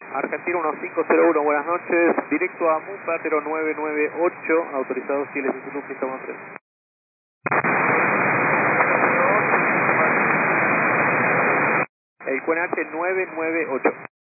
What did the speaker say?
Argentina 1501, buenas noches, directo a MUPA 0998, autorizado Chile Instituto pista 13. El QNH 998.